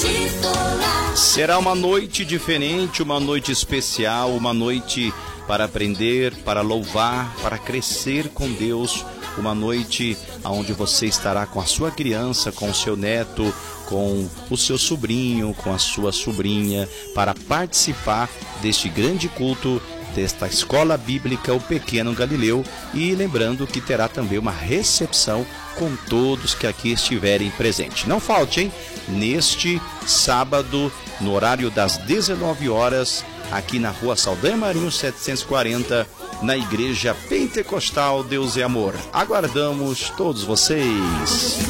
Será uma noite diferente, uma noite especial, uma noite para aprender, para louvar, para crescer com Deus. Uma noite onde você estará com a sua criança, com o seu neto, com o seu sobrinho, com a sua sobrinha, para participar deste grande culto, desta escola bíblica, o Pequeno Galileu. E lembrando que terá também uma recepção com todos que aqui estiverem presentes. Não falte, hein? Neste sábado, no horário das 19 horas, aqui na Rua Saldanha Marinho 740, na Igreja Pentecostal Deus é Amor. Aguardamos todos vocês.